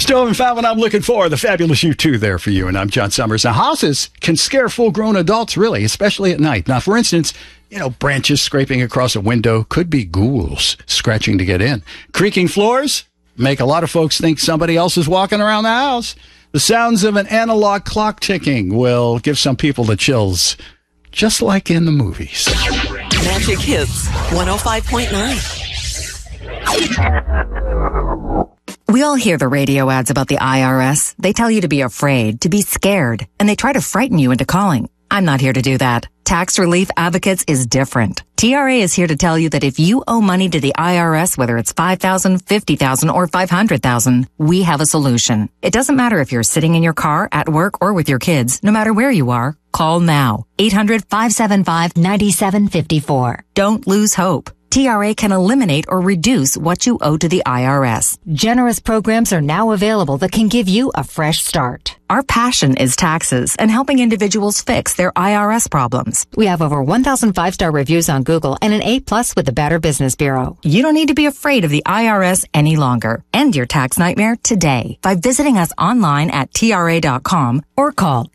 Still haven't found what I'm looking for. The fabulous U2 there for you. And I'm John Summers. Now, houses can scare full-grown adults, really, especially at night. Now, for instance, branches scraping across a window could be ghouls scratching to get in. Creaking floors make a lot of folks think somebody else is walking around the house. The sounds of an analog clock ticking will give some people the chills, just like in the movies. Magic Hits 105.9. We all hear the radio ads about the IRS. They tell you to be afraid, to be scared, and they try to frighten you into calling. I'm not here to do that. Tax Relief Advocates is different. TRA is here to tell you that if you owe money to the IRS, whether it's $5,000, $50,000, or $500,000, we have a solution. It doesn't matter if you're sitting in your car, at work, or with your kids. No matter where you are, call now. 800-575-9754. Don't lose hope. TRA can eliminate or reduce what you owe to the IRS. Generous programs are now available that can give you a fresh start. Our passion is taxes and helping individuals fix their IRS problems. We have over 1,000 5-star reviews on Google and an A+ with the Better Business Bureau. You don't need to be afraid of the IRS any longer. End your tax nightmare today by visiting us online at TRA.com or call